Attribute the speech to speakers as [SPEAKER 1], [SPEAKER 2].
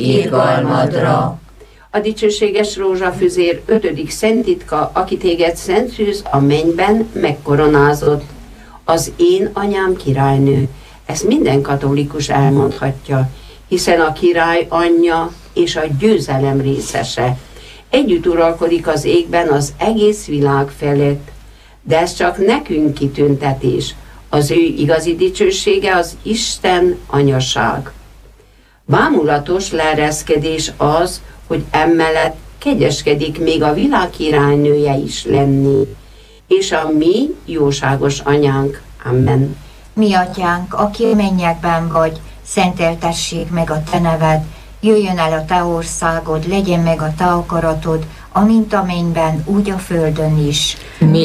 [SPEAKER 1] irgalmadra.
[SPEAKER 2] A dicsőséges rózsafüzér 5. szenttitka, aki téged szentfűz a mennyben megkoronázott. Az én anyám királynő. Ezt minden katolikus elmondhatja, hiszen a király anyja és a győzelem részese. Együtt uralkodik az égben az egész világ felett. De ez csak nekünk kitüntetés. Az ő igazi dicsősége az Isten anyaság. Bámulatos leereszkedés az, hogy emellett kegyeskedik még a világ királynője is lenni, és a mi jóságos anyánk. Amen.
[SPEAKER 1] Mi atyánk, aki a mennyekben vagy, szenteltessék meg a te neved, jöjjön el a te országod, legyen meg a te akaratod, amint a mennyben, úgy a földön is.